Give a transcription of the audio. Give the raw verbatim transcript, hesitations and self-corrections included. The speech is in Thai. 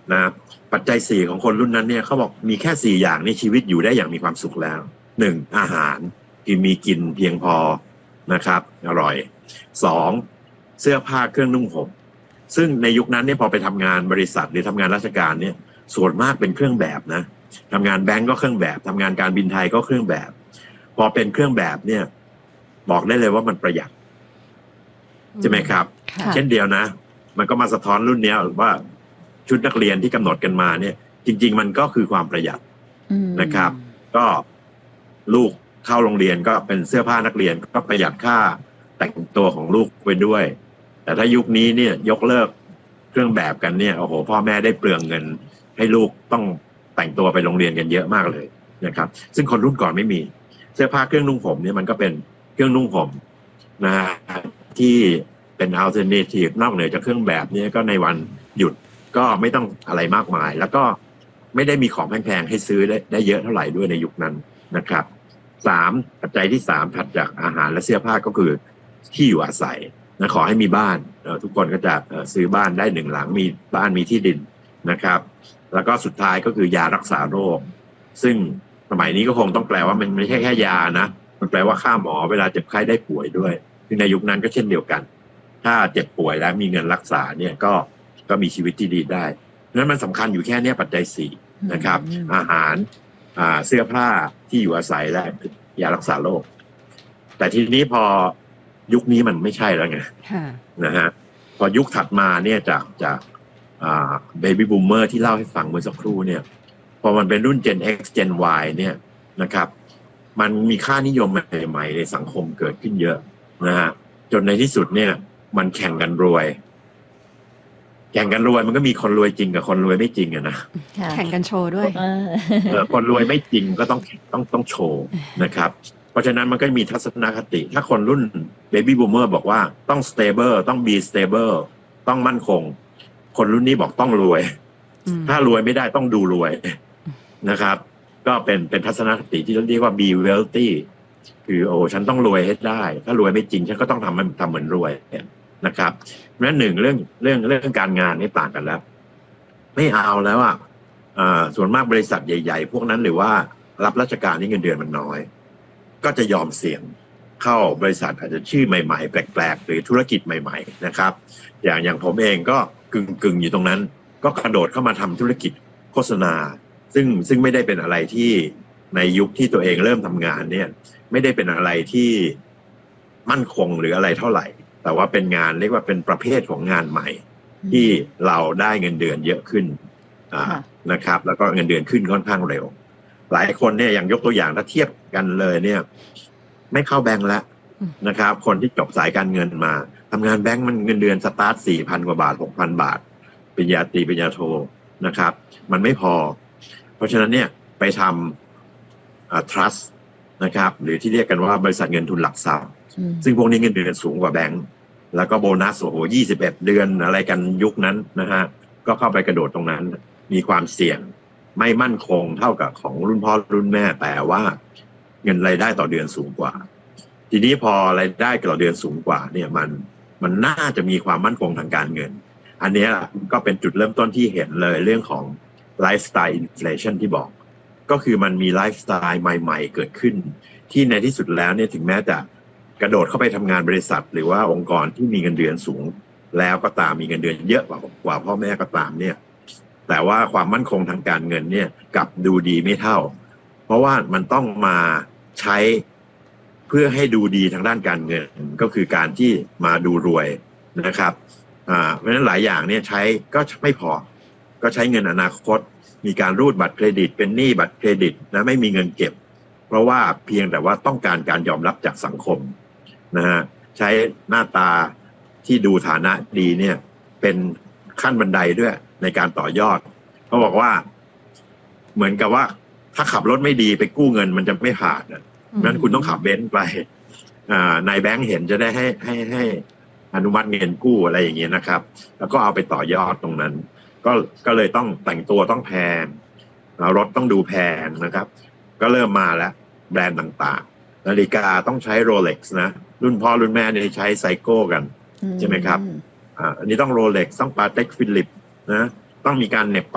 นะปัจจัยสี่ของคนรุ่นนั้นเนี่ยเขาบอกมีแค่สี่อย่างในชีวิตอยู่ได้อย่างมีความสุขแล้วหนึ่งอาหารที่มีกินเพียงพอนะครับอร่อยสองเสื้อผ้าเครื่องนุ่งห่มซึ่งในยุคนั้นเนี่ยพอไปทำงานบริษัทหรือทำงานราชการเนี่ยส่วนมากเป็นเครื่องแบบนะทำงานแบงก์ก็เครื่องแบบทำงานการบินไทยก็เครื่องแบบพอเป็นเครื่องแบบเนี่ยบอกได้เลยว่ามันประหยัดใช่ไหมครับเช่นเดียวนะมันก็มาสะท้อนรุ่นนี้ว่าชุดนักเรียนที่กำหนดกันมาเนี่ยจริงๆมันก็คือความประหยัดนะครับก็ลูกเข้าโรงเรียนก็เป็นเสื้อผ้านักเรียนก็ประหยัดค่าแต่งตัวของลูกไปด้วยแต่ถ้ายุคนี้เนี่ยยกเลิกเครื่องแบบกันเนี่ยโอ้โหพ่อแม่ได้เปลืองเงินให้ลูกต้องแต่งตัวไปโรงเรียนกันเยอะมากเลยนะครับซึ่งคนรุ่นก่อนไม่มีเสื้อผ้าเครื่องนุ่งห่มเนี่ยมันก็เป็นเครื่องนุ่งห่มนะฮะที่เป็น alternative นอกเหนือจากเครื่องแบบนี้ก็ในวันหยุดก็ไม่ต้องอะไรมากมายแล้วก็ไม่ได้มีของแพงๆให้ซื้อได้ได้เยอะเท่าไหร่ด้วยในยุคนั้นนะครับสามปัจจัยที่สามถัดจากอาหารและเสื้อผ้าก็คือที่อยู่อาศัยนะขอให้มีบ้านทุกคนก็จะซื้อบ้านได้หนึ่งหลังมีบ้านมีที่ดินนะครับแล้วก็สุดท้ายก็คือยารักษาโรคซึ่งสมัยนี้ก็คงต้องแปลว่ามันไม่ใช่แค่ยานะมันแปลว่าค่าหมอเวลาเจ็บไข้ได้ป่วยด้วยซึ่งในยุคนั้นก็เช่นเดียวกันถ้าเจ็บป่วยแล้วมีเงินรักษาเนี่ยก็ก็มีชีวิตที่ดีได้เพราะฉะนั้นมันสำคัญอยู่แค่นี้ปัจจัยสี่นะครับอาหารอ่าเสื้อผ้าที่อยู่อาศัยและยารักษาโรคแต่ทีนี้พอยุคนี้มันไม่ใช่แล้วไงนะฮะพอยุคถัดมาเนี่ยจากจากอ่าเบบี้บูมเมอร์ที่เล่าให้ฟังเมื่อสักครู่เนี่ยพอมันเป็นรุ่น Gen X Gen Y เนี่ยนะครับมันมีค่านิยมใหม่ๆในสังคมเกิดขึ้นเยอะนะฮะจนในที่สุดเนี่ยมันแข่งกันรวยแข่งกันรวยมันก็มีคนรวยจริงกับคนรวยไม่จริงอะนะแข่งกันโชว์ด้วยเออคนรวยไม่จริงก็ต้องต้องต้องโชว์นะครับเพราะฉะนั้นมันก็มีทัศนคติถ้าคนรุ่น Baby Boomer บอกว่าต้อง stable ต้อง be stable ต้องมั่นคงคนรุ่นนี้บอกต้องรวยถ้ารวยไม่ได้ต้องดูรวยนะครับก็เป็นเป็นทัศนคติที่เรียกว่า be wealthy คือโอ้ฉันต้องรวยให้ได้ถ้ารวยไม่จริงฉันก็ต้องทำมันทำเหมือนรวยนะครับนั้นหนึ่งเรื่องเรื่องเรื่องการงานนี่ต่างกันแล้วไม่เอาแล้วอ่ะส่วนมากบริษัทใหญ่ๆพวกนั้นหรือว่ารับราชการนี่เงินเดือนมันน้อยก็จะยอมเสี่ยงเข้าบริษัทอาจจะชื่อใหม่ๆแปลกๆหรือธุรกิจใหม่ๆนะครับอย่างอย่างผมเองก็กึ่งกึ่งอยู่ตรงนั้นก็กระโดดเข้ามาทำธุรกิจโฆษณาซึ่งซึ่งไม่ได้เป็นอะไรที่ในยุคที่ตัวเองเริ่มทำงานเนี่ยไม่ได้เป็นอะไรที่มั่นคงหรืออะไรเท่าไหร่แต่ว่าเป็นงานเรียกว่าเป็นประเภทของงานใหม่ที่เราได้เงินเดือนเยอะขึ้นนะครับแล้วก็เงินเดือนขึ้นค่อนข้างเร็วหลายคนเนี่ยอย่างยกตัวอย่างถ้าเทียบกันเลยเนี่ยไม่เข้าแบงก์แล้วนะครับคนที่จบสายการเงินมาทำงานแบงก์มันเงินเดือนสตาร์ท สี่พัน กว่าบาท หกพัน บาทปริญญาตรีปริญญาโทนะครับมันไม่พอเพราะฉะนั้นเนี่ยไปทำอ่า trust นะครับหรือที่เรียกกันว่าบริษัทเงินทุนหลักทรัพย์ซึ่งพวกนี้เงินเดือนสูงกว่าแบงก์แล้วก็โบนัสโอ้โหยี่สิบเอ็ดเดือนอะไรกันยุคนั้นนะฮะก็เข้าไปกระโดดตรงนั้นมีความเสี่ยงไม่มั่นคงเท่ากับของรุ่นพ่อรุ่นแม่แต่ว่าเงินรายได้ต่อเดือนสูงกว่าทีนี้พอรายได้ต่อเดือนสูงกว่าเนี่ยมันมันน่าจะมีความมั่นคงทางการเงินอันนี้ก็เป็นจุดเริ่มต้นที่เห็นเลยเรื่องของไลฟ์สไตล์อินเฟลชันที่บอกก็คือมันมีไลฟ์สไตล์ใหม่ๆเกิดขึ้นที่ในที่สุดแล้วเนี่ยถึงแม้จะกระโดดเข้าไปทำงานบริษัทหรือว่าองค์กรที่มีเงินเดือนสูงแล้วก็ตามมีเงินเดือนเยอะกว่ากว่าพ่อแม่ก็ตามเนี่ยแต่ว่าความมั่นคงทางการเงินเนี่ยกลับดูดีไม่เท่าเพราะว่ามันต้องมาใช้เพื่อให้ดูดีทางด้านการเงินก็คือการที่มาดูรวยนะครับอ่าเพราะฉะนั้นหลายอย่างเนี่ยใช้ก็ไม่พอก็ใช้เงินอนาคตมีการรูดบัตรเครดิตเป็นหนี้บัตรเครดิตนะไม่มีเงินเก็บเพราะว่าเพียงแต่ว่าต้องการการยอมรับจากสังคมนะฮะใช้หน้าตาที่ดูฐานะดีเนี่ยเป็นขั้นบันไดด้วยในการต่อยอดเขาบอกว่าเหมือนกับว่าถ้าขับรถไม่ดีไปกู้เงินมันจะไม่ผ่านนะงั้นคุณต้องขับเบนซ์ไปอ่านายแบงค์เห็นจะได้ให้ให้ให้อนุมัติเงินกู้อะไรอย่างเงี้ยนะครับแล้วก็เอาไปต่อยอดตรงนั้นก็ก็เลยต้องแต่งตัวต้องแพงรถต้องดูแพงนะครับก็เริ่มมาแล้วแบรนด์ต่างๆนาฬิกาต้องใช้ Rolex นะรุ่นพ่อรุ่นแม่เนี่ยใช้ไซโก้กันใช่ไหมครับอ่าอันนี้ต้อง Rolex ต้อง Patek Philippe นะต้องมีการเหน็บ